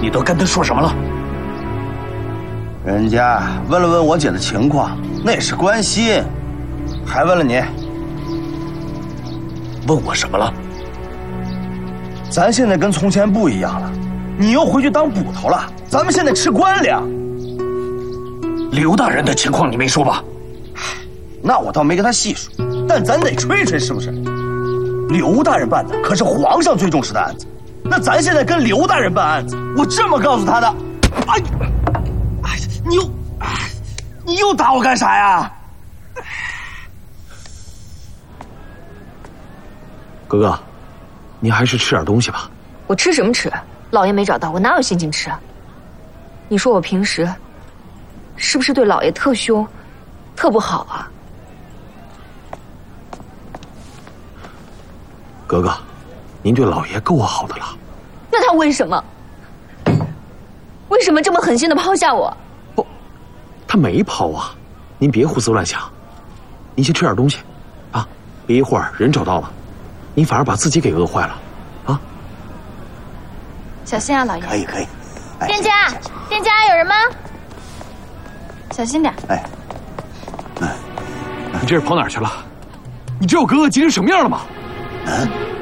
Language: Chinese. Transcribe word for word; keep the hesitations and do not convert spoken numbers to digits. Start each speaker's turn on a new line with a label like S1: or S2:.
S1: 你都跟他说什么了？
S2: 人家问了问我姐的情况，那也是关心，还问了你。
S1: 问我什么了？
S2: 咱现在跟从前不一样了，你又回去当捕头了，咱们现在吃官粮。
S1: 刘大人的情况你没说吧？
S2: 那我倒没跟他细说，但咱得吹吹，是不是？刘大人办的可是皇上最重视的案子，那咱现在跟刘大人办案子，我这么告诉他的。哎，哎，你又，哎，你又打我干啥呀？
S3: 哥哥，你还是吃点东西吧。
S4: 我吃什么吃？老爷没找到，我哪有心情吃啊？你说我平时是不是对老爷特凶，特不好啊？
S3: 哥哥，您对老爷够好的了。
S4: 那他为什么？为什么这么狠心的抛下我？
S3: 不，他没抛啊！您别胡思乱想，您先吃点东西，啊，别一会儿人找到了，您反而把自己给饿坏了，啊！
S4: 小心啊，老爷。
S2: 可以可以。
S4: 哎、店家，店家有人吗？小心点。
S2: 哎，
S3: 你这是跑哪儿去了？你知道我哥哥急成什么样了吗？
S2: 嗯。